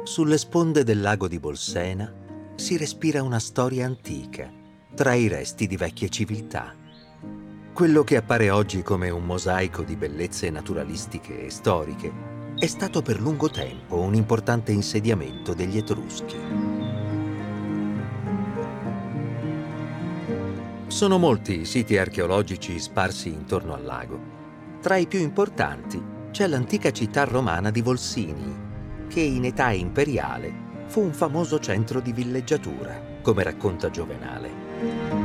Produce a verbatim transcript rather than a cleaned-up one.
Sulle sponde del lago di Bolsena si respira una storia antica, tra i resti di vecchie civiltà. Quello che appare oggi come un mosaico di bellezze naturalistiche e storiche è stato per lungo tempo un importante insediamento degli Etruschi. Sono molti i siti archeologici sparsi intorno al lago. Tra i più importanti c'è l'antica città romana di Volsini, che in età imperiale fu un famoso centro di villeggiatura, come racconta Giovenale.